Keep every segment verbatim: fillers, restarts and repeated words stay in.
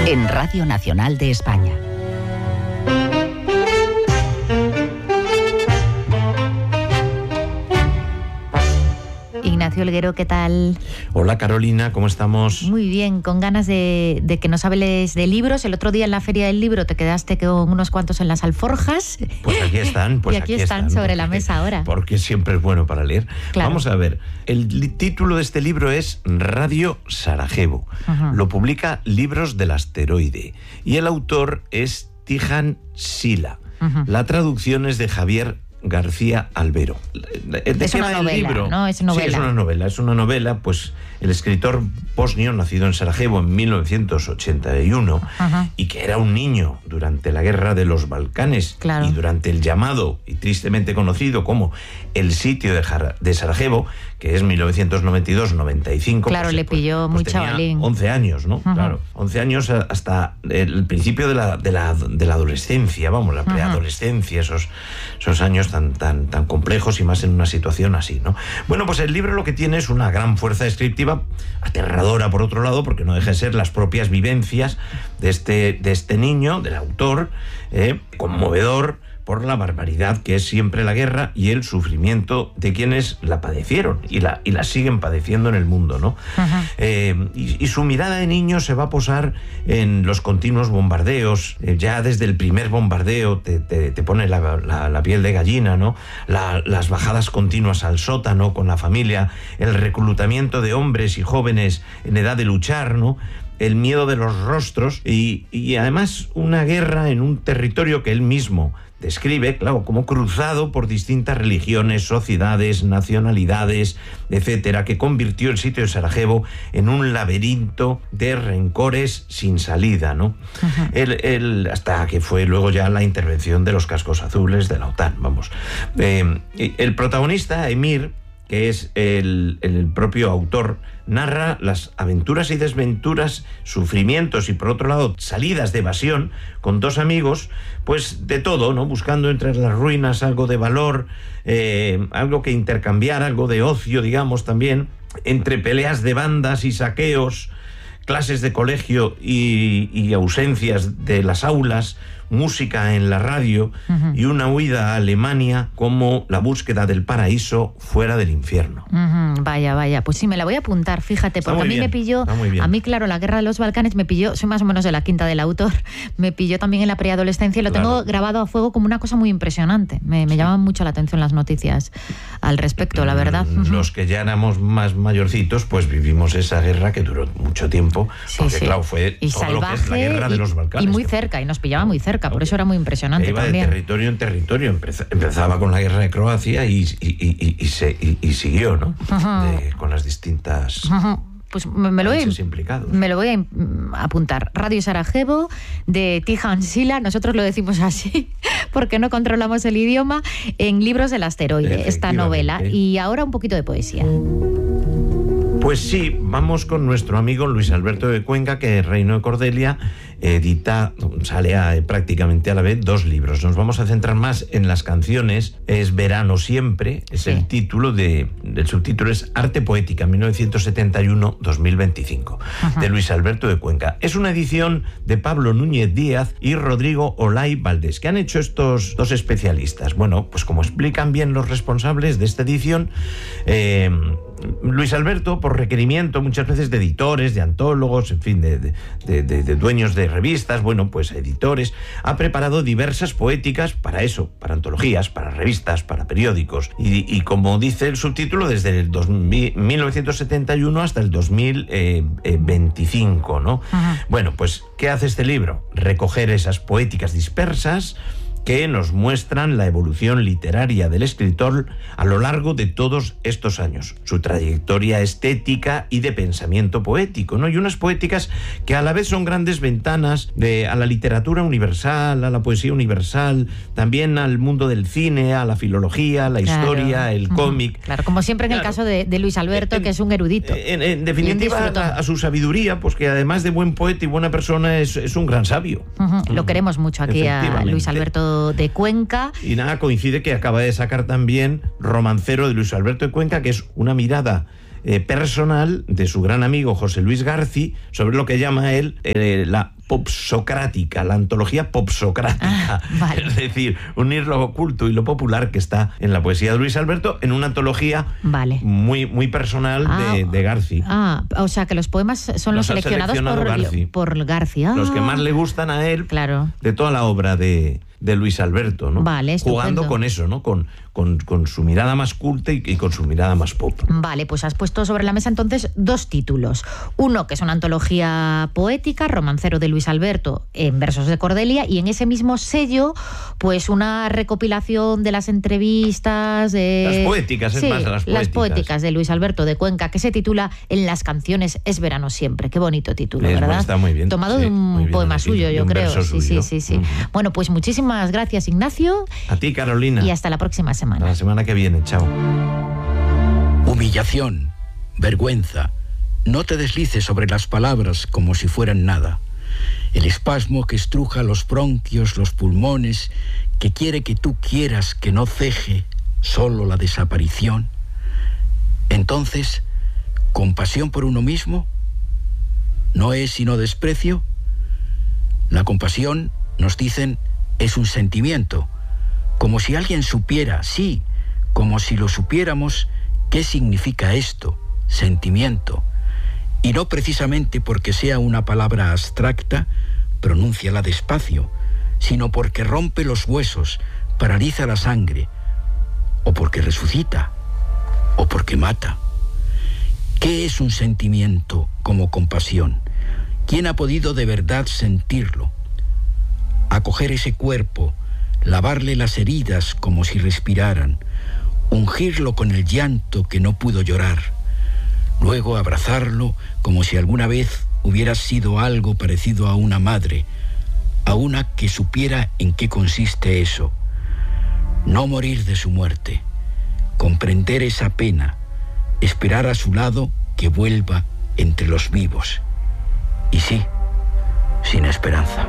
En Radio Nacional de España. Ignacio Olguero, ¿qué tal? Hola Carolina, ¿cómo estamos? Muy bien, con ganas de, de que nos hables de libros. El otro día en la Feria del Libro te quedaste con unos cuantos en las alforjas. Pues aquí están. Pues y aquí, aquí están, están sobre porque, la mesa ahora. Porque siempre es bueno para leer. Claro. Vamos a ver, el li- título de este libro es Radio Sarajevo. Ajá. Lo publica Libros del Asteroide y el autor es Tijan Sila. Ajá. La traducción es de Javier García Albero. ¿De Es qué una va el novela, libro? ¿no? Es novela. Sí, es una novela. Es una novela, pues el escritor bosnio, nacido en Sarajevo en mil novecientos ochenta y uno, Ajá. y que era un niño durante la guerra de los Balcanes, Claro. y durante el llamado y tristemente conocido como el sitio de, Jar- de Sarajevo, que es mil novecientos noventa y dos noventa y cinco. Claro, le pilló muy tenía chavalín. once años, ¿no? Ajá. Claro, once años hasta el principio de la, de la, de la adolescencia, vamos, la Ajá. preadolescencia, esos, esos años tan, tan, tan complejos y más en una situación así, ¿no? Bueno, pues el libro lo que tiene es una gran fuerza descriptiva, aterradora por otro lado, porque no deja de ser las propias vivencias de este, de este niño, del autor, eh, conmovedor por la barbaridad que es siempre la guerra y el sufrimiento de quienes la padecieron y la, y la siguen padeciendo en el mundo, ¿no? Ajá. Eh, y, y su mirada de niño se va a posar en los continuos bombardeos. Eh, ya desde el primer bombardeo te, te, te pone la, la, la piel de gallina, ¿no? La, las bajadas continuas al sótano con la familia, el reclutamiento de hombres y jóvenes en edad de luchar, ¿no? El miedo de los rostros y, y además una guerra en un territorio que él mismo describe, claro, como cruzado por distintas religiones, sociedades, nacionalidades, etcétera, que convirtió el sitio de Sarajevo en un laberinto de rencores sin salida, ¿no? Uh-huh. El, el, hasta que fue luego ya la intervención de los cascos azules de la OTAN, vamos. Eh, el protagonista, Emir, que es el, el propio autor, narra las aventuras y desventuras, sufrimientos y por otro lado salidas de evasión con dos amigos, pues de todo, ¿no? Buscando entre las ruinas algo de valor, eh, algo que intercambiar, algo de ocio, digamos, también, entre peleas de bandas y saqueos, clases de colegio y, y ausencias de las aulas, música en la radio, uh-huh. y una huida a Alemania como la búsqueda del paraíso fuera del infierno. Uh-huh. Vaya, vaya, pues sí, me la voy a apuntar, fíjate, Está porque a mí bien, me pilló, a mí claro, la guerra de los Balcanes me pilló, soy más o menos de la quinta del autor, me pilló también en la preadolescencia y lo claro. tengo grabado a fuego como una cosa muy impresionante, me, me sí. llaman mucho la atención las noticias al respecto, la verdad. Los que ya éramos más mayorcitos, pues vivimos esa guerra que duró mucho tiempo, sí, porque sí. claro, fue y todo salvaje, lo que es la guerra de y, los Balcanes. Y muy cerca, y nos pillaba muy cerca, por eso era muy impresionante iba también. de territorio en territorio, empezaba con la guerra de Croacia y, y, y, y, se, y, y siguió, ¿no? Uh-huh. De, con las distintas... Uh-huh. Pues me, me, lo voy, me lo voy a apuntar. Radio Sarajevo, de Tijan Sila, nosotros lo decimos así, porque no controlamos el idioma, en Libros del Asteroide, esta novela. Y ahora un poquito de poesía. Pues sí, vamos con nuestro amigo Luis Alberto de Cuenca, que Reino de Cordelia edita, sale a, prácticamente a la vez, dos libros. Nos vamos a centrar más en las canciones. Es Verano Siempre, es sí. el título de, el subtítulo es Arte Poética, mil novecientos setenta y uno a dos mil veinticinco, Ajá. de Luis Alberto de Cuenca. Es una edición de Pablo Núñez Díaz y Rodrigo Olay Valdés. ¿Qué han hecho estos dos especialistas? Bueno, pues como explican bien los responsables de esta edición, eh, Luis Alberto, por requerimiento muchas veces de editores, de antólogos, en fin, de, de, de, de dueños de revistas, bueno, pues editores, ha preparado diversas poéticas para eso, para antologías, para revistas, para periódicos. Y, y como dice el subtítulo, desde el dos mil, mil novecientos setenta y uno hasta el dos mil veinticinco, ¿no? Ajá. Bueno, pues, ¿qué hace este libro? Recoger esas poéticas dispersas que nos muestran la evolución literaria del escritor a lo largo de todos estos años, su trayectoria estética y de pensamiento poético, ¿no? Y unas poéticas que a la vez son grandes ventanas de, a la literatura universal, a la poesía universal, también al mundo del cine, a la filología, la claro. historia, el uh-huh. cómic. Claro, como siempre en claro. el caso de, de Luis Alberto, en, que es un erudito. En, en definitiva, a, a su sabiduría, pues que además de buen poeta y buena persona, es, es un gran sabio. Uh-huh. Uh-huh. Lo queremos mucho aquí a Luis Alberto de Cuenca. Y nada, coincide que acaba de sacar también Romancero de Luis Alberto de Cuenca, que es una mirada eh, personal de su gran amigo José Luis García sobre lo que llama él eh, la popsocrática, la antología popsocrática. Ah, vale. Es decir, unir lo oculto y lo popular que está en la poesía de Luis Alberto en una antología vale. muy, muy personal ah, de, de Garci. Ah, o sea que los poemas son los, los seleccionados por Garci. por Garci. Ah. Los que más le gustan a él, claro. de toda la obra de, de Luis Alberto, ¿no? Vale, jugando con eso, ¿no? Con, con, con su mirada más culta y, y con su mirada más pop. Vale, pues has puesto sobre la mesa entonces dos títulos. Uno que es una antología poética, Romancero de Luis Alberto, en versos de Cordelia, y en ese mismo sello, pues una recopilación de las entrevistas de... Las poéticas, es sí, más, las poéticas. Las poéticas de Luis Alberto de Cuenca, que se titula En las canciones es verano siempre. Qué bonito título, es, ¿verdad? Está muy bien. Tomado sí, de un poema elegido, suyo, yo creo. Sí, suyo. sí, sí, sí. Uh-huh. Bueno, pues muchísimas gracias, Ignacio. A ti, Carolina. Y hasta la próxima semana. Hasta la semana que viene. Chao. Humillación, vergüenza. No te deslices sobre las palabras como si fueran nada. El espasmo que estruja los bronquios, los pulmones, que quiere que tú quieras que no ceje solo la desaparición. Entonces, ¿compasión por uno mismo? ¿No es sino desprecio? La compasión, nos dicen, es un sentimiento, como si alguien supiera, sí, como si lo supiéramos, qué significa esto, sentimiento. Y no precisamente porque sea una palabra abstracta, pronúnciala despacio, sino porque rompe los huesos, paraliza la sangre, o porque resucita, o porque mata. ¿Qué es un sentimiento como compasión? ¿Quién ha podido de verdad sentirlo? Acoger ese cuerpo, lavarle las heridas como si respiraran, ungirlo con el llanto que no pudo llorar, luego abrazarlo como si alguna vez hubiera sido algo parecido a una madre, a una que supiera en qué consiste eso. No morir de su muerte, comprender esa pena, esperar a su lado que vuelva entre los vivos. Y sí, sin esperanza.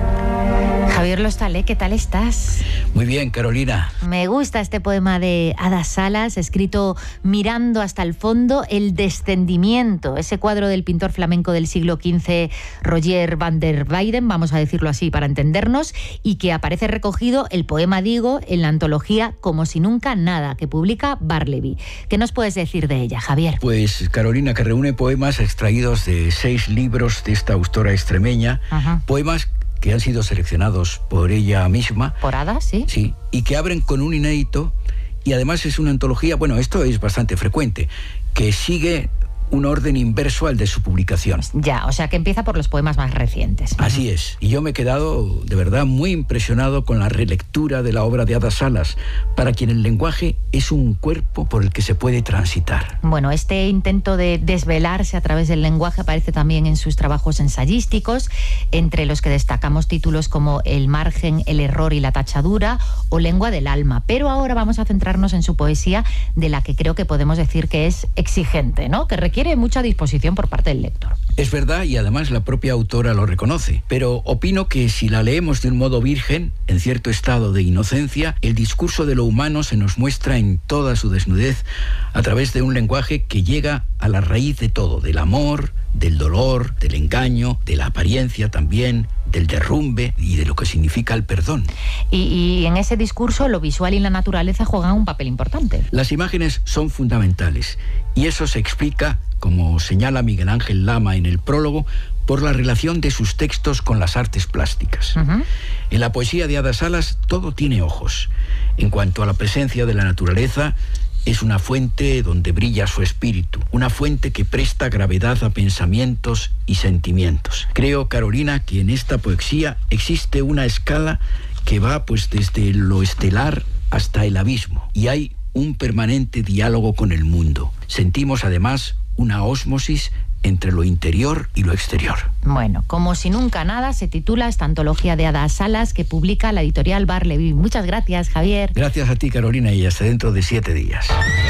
Javier Lostalé, ¿qué tal estás? Muy bien, Carolina. Me gusta este poema de Ada Salas, escrito mirando hasta el fondo, El descendimiento, ese cuadro del pintor flamenco del siglo quince, Roger van der Weyden, vamos a decirlo así para entendernos, y que aparece recogido el poema, digo, en la antología Como si nunca nada, que publica Barleby. ¿Qué nos puedes decir de ella, Javier? Pues, Carolina, que reúne poemas extraídos de seis libros de esta autora extremeña, Ajá. poemas que han sido seleccionados por ella misma. ¿Por Ada, sí? Sí, y que abren con un inédito, y además es una antología, bueno, esto es bastante frecuente, que sigue un orden inverso al de su publicación. Ya, o sea que empieza por los poemas más recientes. Así es, y yo me he quedado de verdad muy impresionado con la relectura de la obra de Ada Salas, para quien el lenguaje es un cuerpo por el que se puede transitar. Bueno, este intento de desvelarse a través del lenguaje aparece también en sus trabajos ensayísticos, entre los que destacamos títulos como El margen, el error y la tachadura o Lengua del alma. Pero ahora vamos a centrarnos en su poesía, de la que creo que podemos decir que es exigente, ¿no? Que requiere Requiere mucha disposición por parte del lector. Es verdad, y además la propia autora lo reconoce, pero opino que si la leemos de un modo virgen, en cierto estado de inocencia, el discurso de lo humano se nos muestra en toda su desnudez a través de un lenguaje que llega a la raíz de todo, del amor, del dolor, del engaño, de la apariencia también, del derrumbe y de lo que significa el perdón. Y, y en ese discurso lo visual y la naturaleza juegan un papel importante. Las imágenes son fundamentales, y eso se explica, como señala Miguel Ángel Lama en el prólogo, por la relación de sus textos con las artes plásticas. Uh-huh. En la poesía de Ada Salas todo tiene ojos. En cuanto a la presencia de la naturaleza, es una fuente donde brilla su espíritu, una fuente que presta gravedad a pensamientos y sentimientos. Creo, Carolina, que en esta poesía existe una escala que va pues desde lo estelar hasta el abismo, y hay un permanente diálogo con el mundo. Sentimos además una ósmosis entre lo interior y lo exterior. Bueno, Como si nunca nada se titula esta antología de Ada Salas que publica la editorial Barleby. Muchas gracias, Javier. Gracias a ti, Carolina, y hasta dentro de siete días.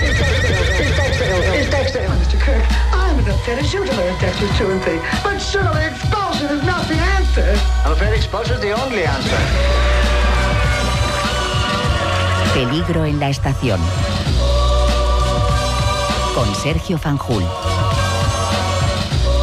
Peligro en la estación. Con Sergio Fanjul.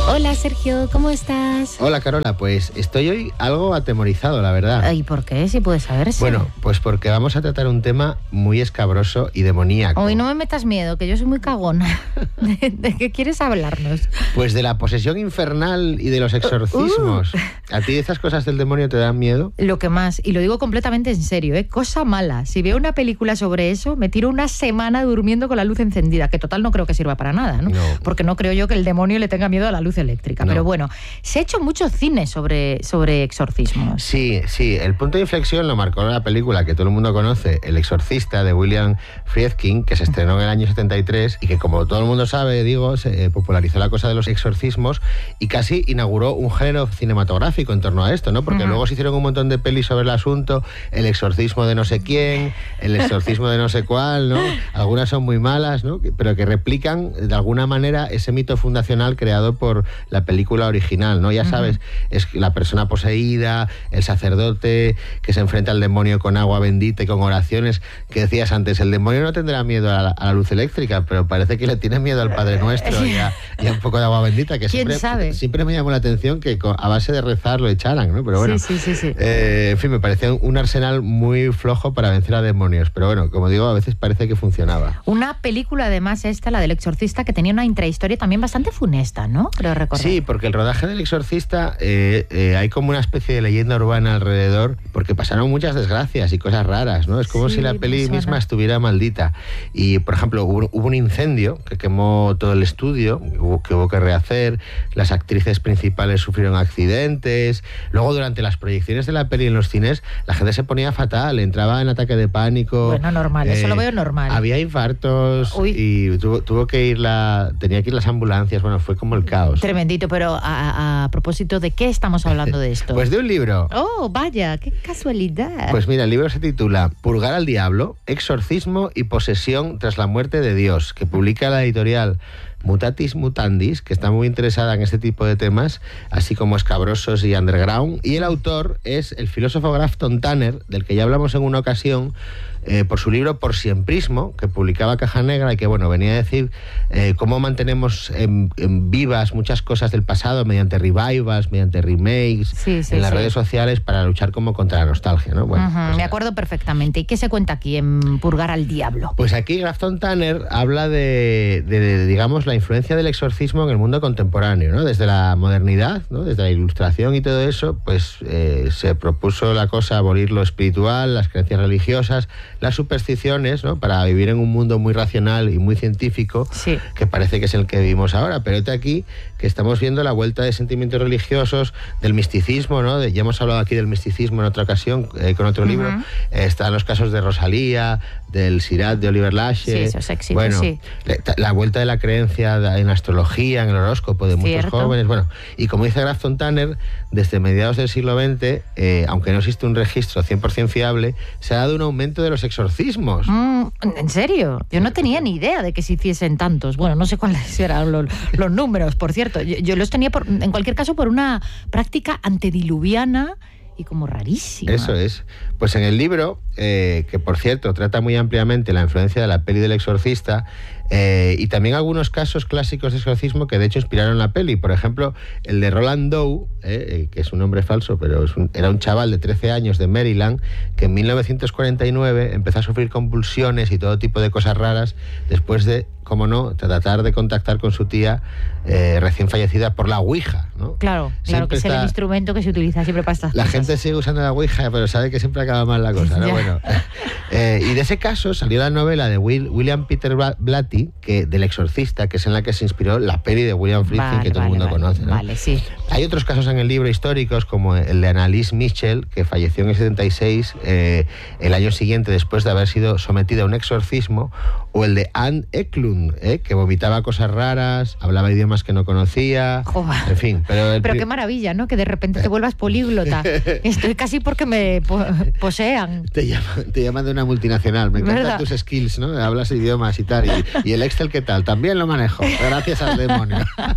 Hola Sergio, ¿cómo estás? Hola Carola, pues estoy hoy algo atemorizado, la verdad. ¿Y por qué? Si puede saberse. Bueno, pues porque vamos a tratar un tema muy escabroso y demoníaco. Hoy no me metas miedo, que yo soy muy cagona. ¿De, de qué quieres hablarnos? Pues de la posesión infernal y de los exorcismos. Uh, uh. ¿A ti esas cosas del demonio te dan miedo? Lo que más, y lo digo completamente en serio, ¿eh? Cosa mala. Si veo una película sobre eso, me tiro una semana durmiendo con la luz encendida, que total no creo que sirva para nada, ¿no? No. Porque no creo yo que el demonio le tenga miedo a la luz eléctrica. No. Pero bueno, se ha hecho mucho cine sobre, sobre exorcismos. Sí, sí. El punto de inflexión lo marcó la película que todo el mundo conoce, El Exorcista, de William Friedkin, que se estrenó en el año setenta y tres y que, como todo el mundo sabe, digo, se popularizó la cosa de los exorcismos y casi inauguró un género cinematográfico en torno a esto, ¿no? Porque uh-huh. luego se hicieron un montón de pelis sobre el asunto, el exorcismo de no sé quién, el exorcismo de no sé cuál, ¿no? Algunas son muy malas, ¿no? Pero que replican de alguna manera ese mito fundacional creado por la película original, ¿no? Ya sabes, uh-huh. es la persona poseída, el sacerdote que se enfrenta al demonio con agua bendita y con oraciones, que decías antes, el demonio no tendrá miedo a la, a la luz eléctrica, pero parece que le tiene miedo al Padre Nuestro y a, y a un poco de agua bendita, que ¿Quién siempre, sabe? siempre me llamó la atención que a base de rezar lo echaran, ¿no? Pero bueno, sí, sí, sí, sí. Eh, en fin, me parecía un arsenal muy flojo para vencer a demonios, pero bueno, como digo, a veces parece que funcionaba. Una película, además, esta, la del Exorcista, que tenía una intrahistoria también bastante funesta, ¿no? Creo recordar. Sí, porque el rodaje del Exorcista eh, eh, hay como una especie de leyenda urbana alrededor, porque pasaron muchas desgracias y cosas raras, ¿no? Es como sí, si la peli misma estuviera maldita. Y, por ejemplo, hubo, hubo un incendio que quemó todo el estudio, hubo, que hubo que rehacer, las actrices principales sufrieron accidentes, luego durante las proyecciones de la peli en los cines, la gente se ponía fatal, entraba en ataque de pánico. Bueno, normal, eh, eso lo veo normal. Había infartos Uy. y tuvo, tuvo que ir la... tenía que ir las ambulancias, bueno, fue como el caos. Tremendito, pero a, a propósito, ¿de qué estamos hablando de esto? Pues de un libro. Oh, vaya, qué casualidad. Pues mira, el libro se titula Purgar al Diablo, Exorcismo y Posesión tras la muerte de Dios, que publica la editorial Mutatis Mutandis, que está muy interesada en este tipo de temas, así como escabrosos y underground. Y el autor es el filósofo Grafton Tanner, del que ya hablamos en una ocasión, eh, por su libro Por Siemprismo, que publicaba Caja Negra y que, bueno, venía a decir eh, cómo mantenemos en, en vivas muchas cosas del pasado mediante revivals, mediante remakes, sí, sí, en las sí. redes sociales para luchar como contra la nostalgia, ¿no? Bueno, uh-huh, pues, me acuerdo perfectamente. ¿Y qué se cuenta aquí en Purgar al Diablo? Pues aquí Grafton Tanner habla de, de, de, digamos, la influencia del exorcismo en el mundo contemporáneo, ¿no? Desde la modernidad, ¿no? Desde la ilustración y todo eso, pues eh, se propuso la cosa abolir lo espiritual, las creencias religiosas, las supersticiones, ¿no? Para vivir en un mundo muy racional y muy científico, sí. que parece que es el que vivimos ahora. Pero este aquí que estamos viendo la vuelta de sentimientos religiosos, del misticismo, ¿no? De, ya hemos hablado aquí del misticismo en otra ocasión, eh, con otro uh-huh. libro. Eh, están los casos de Rosalía, del Sirat de Oliver Lache. Sí, esos éxitos, bueno, sí. la, la vuelta de la creencia en la astrología, en el horóscopo de muchos Cierto. jóvenes. Bueno, y como dice Grafton Tanner, desde mediados del siglo veinte, eh, aunque no existe un registro cien por ciento fiable, se ha dado un aumento de los exorcismos. Mm, ¿En serio? Yo no tenía ni idea de que se hiciesen tantos. Bueno, no sé cuáles eran los, los números, por cierto. Yo, yo los tenía, por, en cualquier caso, por una práctica antediluviana y como rarísima. Eso es. Pues en el libro, eh, que por cierto trata muy ampliamente la influencia de la peli del Exorcista, eh, y también algunos casos clásicos de exorcismo que de hecho inspiraron la peli. Por ejemplo, el de Roland Doe, eh, que es un nombre falso, pero es un, era un chaval de trece años de Maryland que en mil novecientos cuarenta y nueve empezó a sufrir convulsiones y todo tipo de cosas raras después de, como no, tratar de contactar con su tía eh, recién fallecida por la Ouija, ¿no? Claro, claro, que es el instrumento que se utiliza siempre para estas La cosas. gente sigue usando la Ouija, pero sabe que siempre acaba mal la cosa, ¿no? Bueno, eh, y de ese caso salió la novela de Will, William Peter Blatty, que, del Exorcista, que es en la que se inspiró la peli de William Friedkin, vale, que todo vale, el mundo vale, conoce, ¿no? Vale, sí. Hay otros casos en el libro históricos, como el de Annalise Mitchell, que falleció en el setenta y seis, eh, el año siguiente, después de haber sido sometida a un exorcismo, o el de Anne Eklund, eh, que vomitaba cosas raras, hablaba idiomas que no conocía, Joder. En fin. Pero, el pero pri- qué maravilla, ¿no? Que de repente te vuelvas políglota. Estoy casi porque me po- posean. Te llaman, te llaman de una multinacional. Me encantan ¿verdad? tus skills, ¿no? Hablas idiomas y tal. Y, y el Excel, ¿qué tal? También lo manejo, gracias al demonio.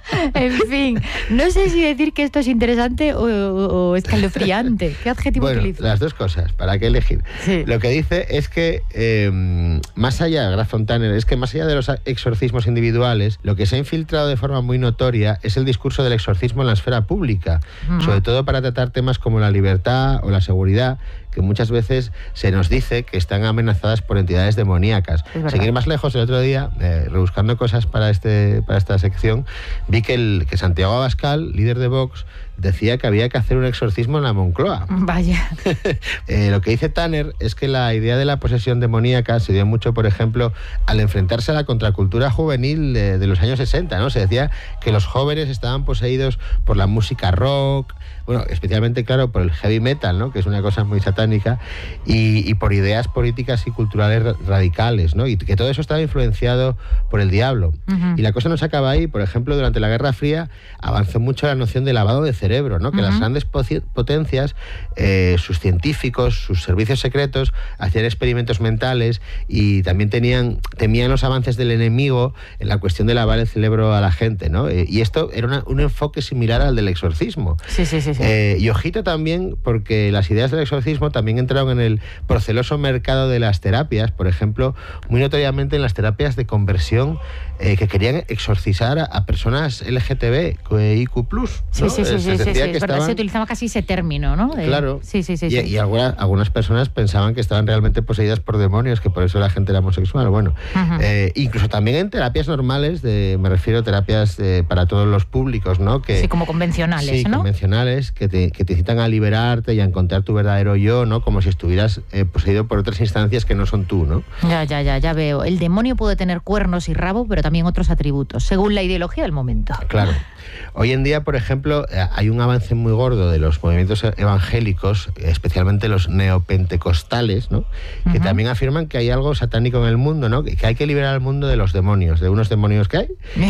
En fin, no sé si decir que esto es interesante o, o, o escalofriante. ¿Qué adjetivo bueno, utiliza? Las dos cosas, ¿para qué elegir? Sí. Lo que dice es que, eh, más allá, Grafton Tanner, es que más allá de los exorcismos individuales, lo que se ha infiltrado de forma muy notoria es el discurso del exorcismo en la esfera pública, uh-huh. sobre todo para tratar temas como la libertad o la seguridad, que muchas veces se nos dice que están amenazadas por entidades demoníacas. Sin ir más lejos, el otro día, eh, rebuscando cosas para este para esta sección, vi que, el, que Santiago Abascal, líder de Vox, decía que había que hacer un exorcismo en la Moncloa. Vaya. eh, lo que dice Tanner es que la idea de la posesión demoníaca se dio mucho, por ejemplo, al enfrentarse a la contracultura juvenil de, de los años sesenta, ¿no? Se decía que los jóvenes estaban poseídos por la música rock, bueno, especialmente, claro, por el heavy metal, ¿no? Que es una cosa muy satánica, y, y por ideas políticas y culturales radicales, ¿no? Y que todo eso estaba influenciado por el diablo. Uh-huh. Y la cosa no se acaba ahí. Por ejemplo, durante la Guerra Fría avanzó mucho la noción de lavado de cerebro, ¿no? Que uh-huh. las grandes potencias, eh, sus científicos, sus servicios secretos, hacían experimentos mentales y también tenían, temían los avances del enemigo en la cuestión de lavar el cerebro a la gente, ¿no? Eh, y esto era una, un enfoque similar al del exorcismo. Sí, sí, sí. sí. Eh, y ojito también, porque las ideas del exorcismo también entraron en el proceloso mercado de las terapias, por ejemplo, muy notoriamente en las terapias de conversión, eh, que querían exorcizar a, a personas L G T B I Q plus, ¿no? Sí, sí, sí, sí, sí, sí, que es verdad, estaban... se utilizaba casi ese término, ¿no? De... Claro. Sí, sí, sí. Y, sí. y algunas, algunas personas pensaban que estaban realmente poseídas por demonios, que por eso la gente era homosexual. Bueno, uh-huh. eh, incluso también en terapias normales, de, me refiero a terapias de, para todos los públicos, ¿no? Que, sí, como convencionales, sí, ¿no? convencionales, que te, que te incitan a liberarte y a encontrar tu verdadero yo, ¿no? Como si estuvieras eh, poseído por otras instancias que no son tú, ¿no? Ya, ya, ya, ya veo. El demonio puede tener cuernos y rabo, pero también otros atributos, según la ideología del momento. Claro. Hoy en día, por ejemplo, hay un avance muy gordo de los movimientos evangélicos, especialmente los neopentecostales, ¿no? Uh-huh. Que también afirman que hay algo satánico en el mundo, ¿no? Que hay que liberar al mundo de los demonios, de unos demonios que hay.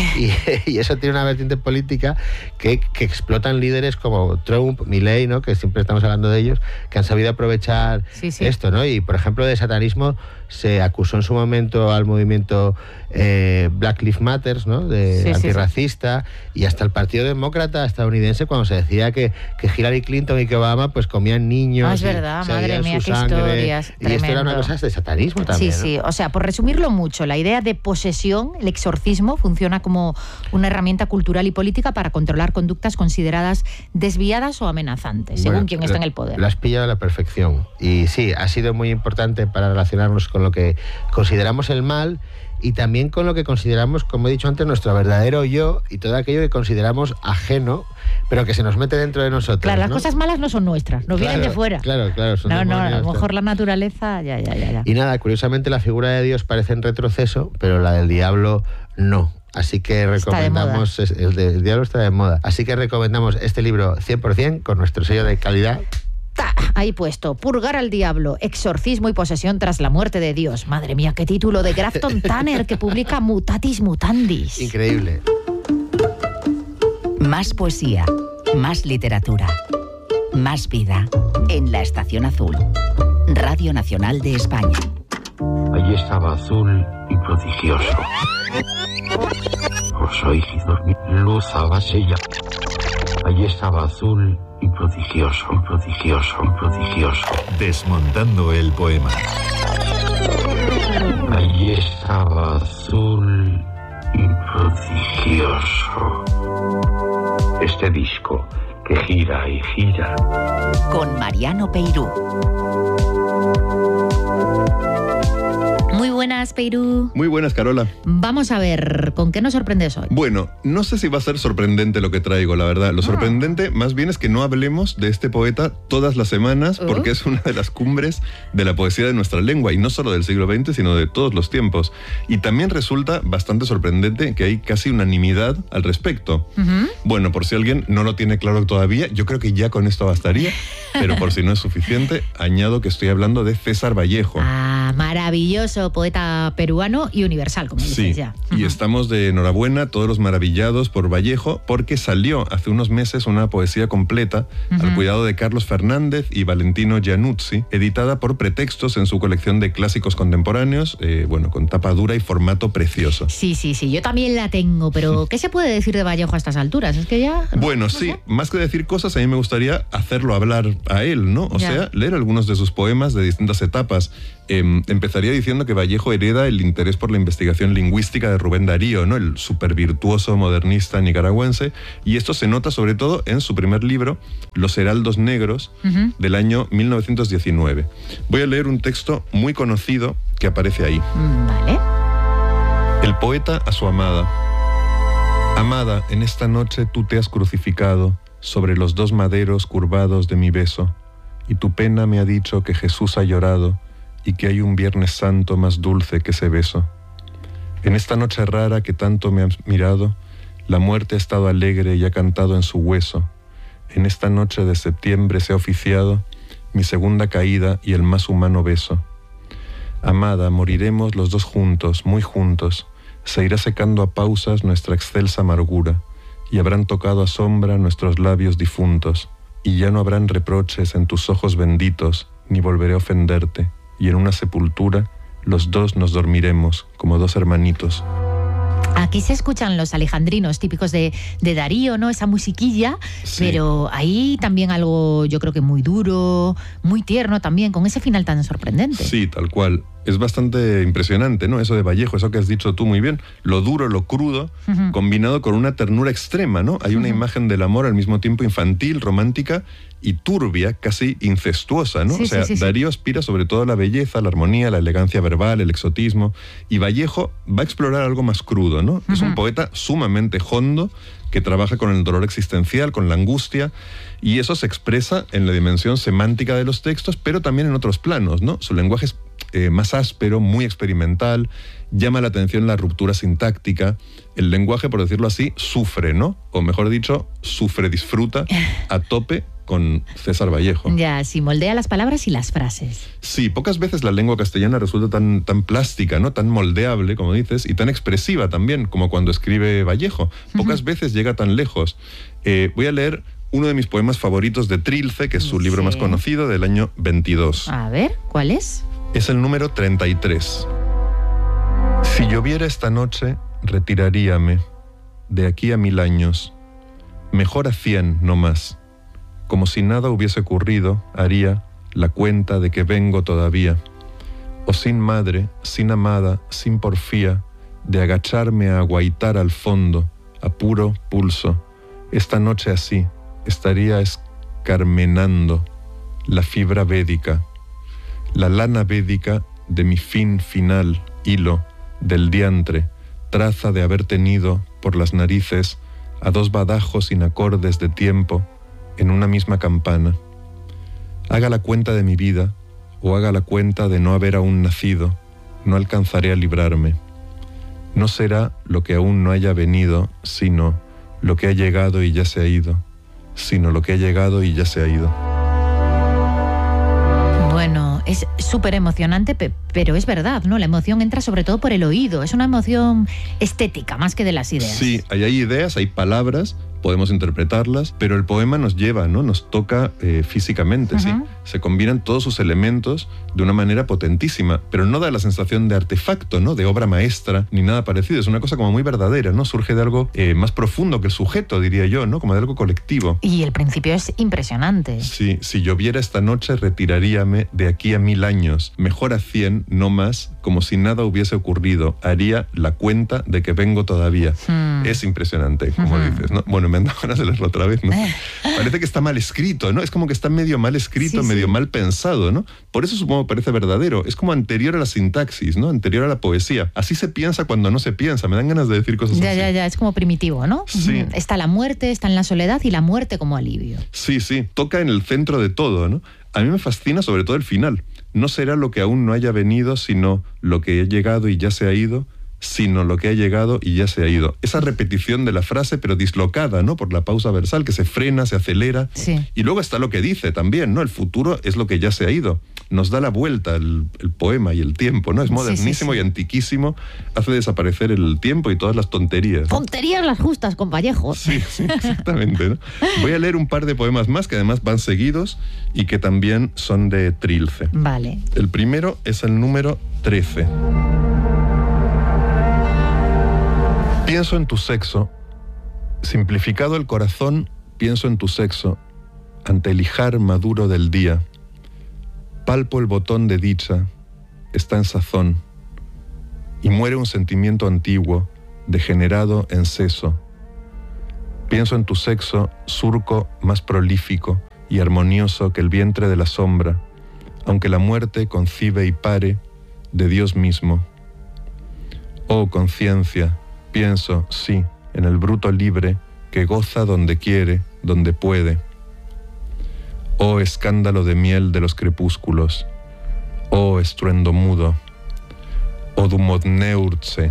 y, y eso tiene una vertiente política que, que explotan líderes como Trump, Milei, ¿no? Que siempre estamos hablando de ellos, que han sabido aprovechar sí, sí. esto, ¿no? Y, por ejemplo, de satanismo se acusó en su momento al movimiento eh, Black Lives Matter, ¿no? De sí, antirracista, sí, sí. Y hasta el Partido Demócrata estadounidense, cuando se decía que, que Hillary Clinton y que Obama pues comían niños. Ah, es verdad, madre mía, qué sangre, historias. Y esto era una cosa de satanismo también. Sí, sí, ¿no? O sea, por resumirlo mucho, la idea de posesión, el exorcismo, funciona como una herramienta cultural y política para controlar conductas consideradas desviadas o amenazantes, según bueno, quien está en el poder. Lo has pillado a la perfección. Y sí, ha sido muy importante para relacionarnos con lo que consideramos el mal y también con lo que consideramos, como he dicho antes, nuestro verdadero yo y todo aquello que consideramos ajeno, pero que se nos mete dentro de nosotros. Claro, ¿no? Las cosas malas no son nuestras, nos claro, vienen de fuera. Claro, claro. Son no, no, a lo mejor tal. La naturaleza, ya, ya, ya, ya. Y nada, curiosamente la figura de Dios parece en retroceso, pero la del diablo no. Así que recomendamos, el del diablo está de moda, así que recomendamos este libro cien por ciento con nuestro sello de calidad. Ahí puesto, Purgar al diablo, exorcismo y posesión tras la muerte de Dios. Madre mía, qué título, de Grafton Tanner, que publica Mutatis Mutandis. Increíble. Más poesía, más literatura, más vida en La Estación Azul, Radio Nacional de España. Allí estaba azul y prodigioso. Os oí dormir, luz abasella. Allí estaba azul y prodigioso, y prodigioso, y prodigioso. Desmontando el poema. Allí estaba azul y prodigioso. Este disco que gira y gira. Con Mariano Peirú. Muy buenas, Peirú. Muy buenas, Carola. Vamos a ver, ¿con qué nos sorprendes hoy? Bueno, no sé si va a ser sorprendente lo que traigo, la verdad. Lo ah. sorprendente más bien es que no hablemos de este poeta todas las semanas, uh. porque es una de las cumbres de la poesía de nuestra lengua, y no solo del siglo veinte, sino de todos los tiempos. Y también resulta bastante sorprendente que hay casi unanimidad al respecto. Uh-huh. Bueno, por si alguien no lo tiene claro todavía, yo creo que ya con esto bastaría, pero por si no es suficiente, añado que estoy hablando de César Vallejo. Ah. poeta maravilloso, poeta peruano y universal, como dices sí, ya. Y uh-huh. estamos de enhorabuena, todos los maravillados por Vallejo, porque salió hace unos meses una poesía completa uh-huh. al cuidado de Carlos Fernández y Valentino Giannuzzi, editada por Pretextos en su colección de clásicos contemporáneos, eh, bueno, con tapa dura y formato precioso. Sí, sí, sí, yo también la tengo, pero ¿qué se puede decir de Vallejo a estas alturas? Es que ya... Bueno, no sí, sé. Más que decir cosas, a mí me gustaría hacerlo hablar a él, ¿no? O ya. sea, leer algunos de sus poemas de distintas etapas. Eh, empezaría diciendo que Vallejo hereda el interés por la investigación lingüística de Rubén Darío, ¿no? El supervirtuoso modernista nicaragüense, y esto se nota sobre todo en su primer libro, Los Heraldos Negros, uh-huh. del año mil novecientos diecinueve. Voy a leer un texto muy conocido que aparece ahí. Vale. El poeta a su amada. Amada, en esta noche tú te has crucificado sobre los dos maderos curvados de mi beso, y tu pena me ha dicho que Jesús ha llorado y que hay un Viernes Santo más dulce que ese beso. En esta noche rara que tanto me has mirado, la muerte ha estado alegre y ha cantado en su hueso. En esta noche de septiembre se ha oficiado mi segunda caída y el más humano beso. Amada, moriremos los dos juntos, muy juntos. Se irá secando a pausas nuestra excelsa amargura, y habrán tocado a sombra nuestros labios difuntos, y ya no habrán reproches en tus ojos benditos, ni volveré a ofenderte, y en una sepultura los dos nos dormiremos como dos hermanitos. Aquí se escuchan los alejandrinos típicos de, de Darío, ¿no? Esa musiquilla, sí. Pero ahí también algo, yo creo que muy duro, muy tierno también, con ese final tan sorprendente. Sí, tal cual. Es bastante impresionante, ¿no? Eso de Vallejo, eso que has dicho tú muy bien, lo duro, lo crudo, uh-huh. combinado con una ternura extrema, ¿no? Hay una uh-huh. imagen del amor al mismo tiempo infantil, romántica y turbia, casi incestuosa, ¿no? Sí, o sea, sí, sí, Darío sí. aspira sobre todo a la belleza, la armonía, la elegancia verbal, el exotismo, y Vallejo va a explorar algo más crudo, ¿no? Uh-huh. Es un poeta sumamente hondo, que trabaja con el dolor existencial, con la angustia, y eso se expresa en la dimensión semántica de los textos, pero también en otros planos, ¿no? Su lenguaje es eh, más áspero, muy experimental, llama la atención la ruptura sintáctica. El lenguaje, por decirlo así, sufre, ¿no? O mejor dicho, sufre, disfruta a tope con César Vallejo. Ya, sí, moldea las palabras y las frases. Sí, pocas veces la lengua castellana resulta tan, tan plástica, ¿no? Tan moldeable, como dices, y tan expresiva también, como cuando escribe Vallejo. Pocas uh-huh. veces llega tan lejos. Eh, voy a leer uno de mis poemas favoritos de Trilce, que es su sí. libro más conocido, del año veintidós. A ver, ¿cuál es? Es el número treinta y tres. Si lloviera esta noche, retiraríame, de aquí a mil años, mejor a cien, no más. Como si nada hubiese ocurrido, haría la cuenta de que vengo todavía. O sin madre, sin amada, sin porfía, de agacharme a aguaitar al fondo, a puro pulso. Esta noche así, estaría escarmenando la fibra védica, la lana védica de mi fin final, hilo, del diantre, traza de haber tenido, por las narices, a dos badajos inacordes de tiempo, en una misma campana. Haga la cuenta de mi vida, o haga la cuenta de no haber aún nacido, no alcanzaré a librarme. No será lo que aún no haya venido, sino lo que ha llegado y ya se ha ido, sino lo que ha llegado y ya se ha ido. Bueno, es súper emocionante, pero es verdad, ¿no? La emoción entra sobre todo por el oído, es una emoción estética más que de las ideas. Sí, hay, hay ideas, hay palabras, podemos interpretarlas, pero el poema nos lleva, ¿no? Nos toca eh, físicamente, uh-huh. ¿sí? Se combinan todos sus elementos de una manera potentísima, pero no da la sensación de artefacto, ¿no? De obra maestra, ni nada parecido. Es una cosa como muy verdadera, ¿no? Surge de algo eh, más profundo que el sujeto, diría yo, ¿no? Como de algo colectivo. Y el principio es impresionante. Sí, si lloviera esta noche, retiraríame de aquí a mil años, mejor a cien, no más, como si nada hubiese ocurrido. Haría la cuenta de que vengo todavía. Hmm. Es impresionante, como uh-huh. dices, ¿no? Bueno, me han dado ganas de leerlo otra vez, ¿no? Parece que está mal escrito, ¿no? Es como que está medio mal escrito, sí, medio sí. mal pensado, ¿no? Por eso supongo que parece verdadero. Es como anterior a la sintaxis, ¿no? Anterior a la poesía. Así se piensa cuando no se piensa. Me dan ganas de decir cosas ya, así. Ya, ya, ya. Es como primitivo, ¿no? Sí. Está la muerte, está en la soledad y la muerte como alivio. Sí, sí. Toca en el centro de todo, ¿no? A mí me fascina sobre todo el final. No será lo que aún no haya venido, sino lo que ha llegado y ya se ha ido, sino lo que ha llegado y ya se ha ido. Esa repetición de la frase, pero dislocada, ¿no? Por la pausa versal, que se frena, se acelera. Sí. Y luego está lo que dice también, ¿no? El futuro es lo que ya se ha ido. nos da la vuelta el, el poema y el tiempo, ¿no? Es modernísimo sí, sí, sí. y antiquísimo, hace desaparecer el tiempo y todas las tonterías, ¿no? Tonterías las justas, con Vallejo. Sí, sí, exactamente, ¿no? Voy a leer un par de poemas más que además van seguidos y que también son de Trilce. Vale. El primero es el número trece. Pienso en tu sexo, simplificado el corazón, pienso en tu sexo, ante el ijar maduro del día. Palpo el botón de dicha, está en sazón, y muere un sentimiento antiguo, degenerado en seso. Pienso en tu sexo, surco más prolífico y armonioso que el vientre de la sombra, aunque la muerte concibe y pare de Dios mismo. Oh conciencia, pienso, sí, en el bruto libre que goza donde quiere, donde puede. Oh escándalo de miel de los crepúsculos, oh estruendo mudo, oh dumodneurtse.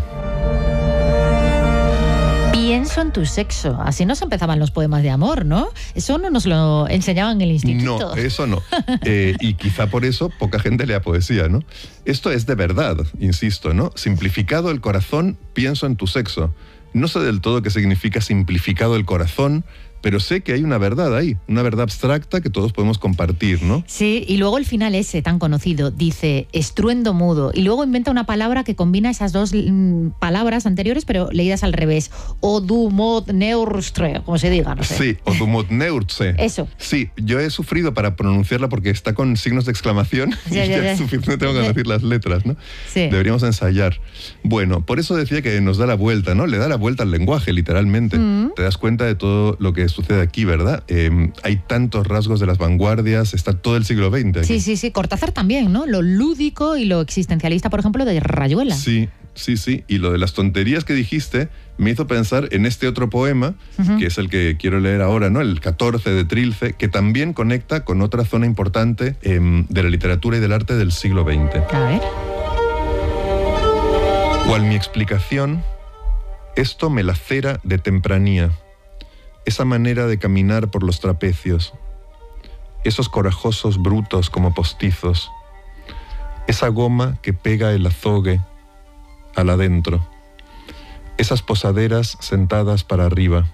Pienso en tu sexo. Así nos empezaban los poemas de amor, ¿no? Eso no nos lo enseñaban en el instituto. No, eso no. Eh, y quizá por eso poca gente lea poesía, ¿no? Esto es de verdad, insisto, ¿no? Simplificado el corazón, pienso en tu sexo. No sé del todo qué significa simplificado el corazón, pero sé que hay una verdad ahí, una verdad abstracta que todos podemos compartir, ¿no? Sí, y luego el final ese tan conocido dice estruendo mudo, y luego inventa una palabra que combina esas dos mm, palabras anteriores, pero leídas al revés. Odumodneurtre, como se diga, no sé. Sí, odumodneurtse. Eso. Sí, yo he sufrido para pronunciarla porque está con signos de exclamación ya, y ya, ya ya. es suficiente, tengo que decir las letras, ¿no? Sí. Deberíamos ensayar. Bueno, por eso decía que nos da la vuelta, ¿no? Le da la vuelta al lenguaje, literalmente. Mm. Te das cuenta de todo lo que sucede aquí, ¿verdad? Eh, hay tantos rasgos de las vanguardias, está todo el siglo veinte aquí. Sí, sí, sí. Cortázar también, ¿no? Lo lúdico y lo existencialista, por ejemplo, de Rayuela. Sí, sí, sí. Y lo de las tonterías que dijiste me hizo pensar en este otro poema, uh-huh. que es el que quiero leer ahora, ¿no? El catorce de Trilce, que también conecta con otra zona importante eh, de la literatura y del arte del siglo veinte. A ver. Cual mi explicación, esto me lacera de tempranía. Esa manera de caminar por los trapecios, esos corajosos brutos como postizos, esa goma que pega el azogue al adentro, esas posaderas sentadas para arriba,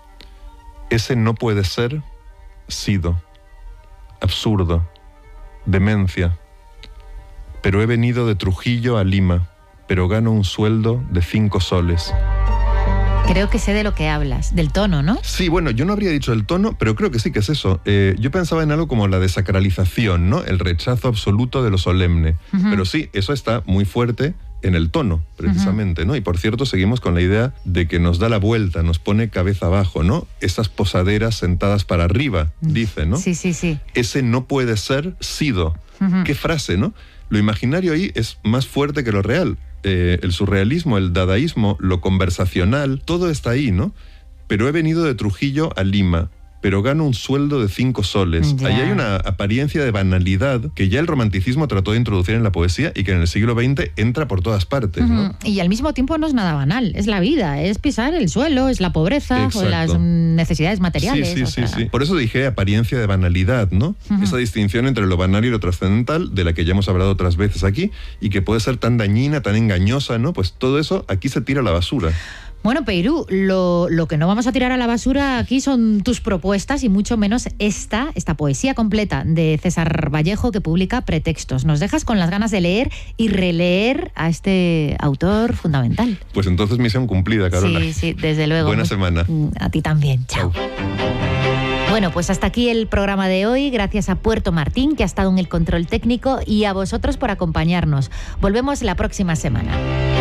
ese no puede ser, sido, absurdo, demencia, pero he venido de Trujillo a Lima, pero gano un sueldo de cinco soles. Creo que sé de lo que hablas, del tono, ¿no? Sí, bueno, yo no habría dicho el tono, pero creo que sí que es eso. Eh, yo pensaba en algo como la desacralización, ¿no? El rechazo absoluto de lo solemne. Uh-huh. Pero sí, eso está muy fuerte en el tono, precisamente, uh-huh. ¿no? Y por cierto, seguimos con la idea de que nos da la vuelta, nos pone cabeza abajo, ¿no? Esas posaderas sentadas para arriba, dice, ¿no? Sí, sí, sí. Ese no puede ser sido. Uh-huh. Qué frase, ¿no? Lo imaginario ahí es más fuerte que lo real. Eh, el surrealismo, el dadaísmo, lo conversacional, todo está ahí, ¿no? Pero he venido de Trujillo a Lima, pero gano un sueldo de cinco soles. Yeah. Ahí hay una apariencia de banalidad que ya el romanticismo trató de introducir en la poesía y que en el siglo veinte entra por todas partes, ¿no? Uh-huh. Y al mismo tiempo no es nada banal, es la vida, es pisar el suelo, es la pobreza, o las necesidades materiales. Sí, sí, o sí, sea... sí. Por eso dije apariencia de banalidad, ¿no? Uh-huh. Esa distinción entre lo banal y lo trascendental, de la que ya hemos hablado otras veces aquí, y que puede ser tan dañina, tan engañosa, ¿no? Pues todo eso aquí se tira a la basura. Bueno, Peirú, lo, lo que no vamos a tirar a la basura aquí son tus propuestas y mucho menos esta, esta poesía completa de César Vallejo que publica Pretextos. Nos dejas con las ganas de leer y releer a este autor fundamental. Pues entonces misión cumplida, Carola. Sí, sí, desde luego. Buena semana. A ti también. Chao. Chao. Bueno, pues hasta aquí el programa de hoy. Gracias a Puerto Martín, que ha estado en el control técnico, y a vosotros por acompañarnos. Volvemos la próxima semana.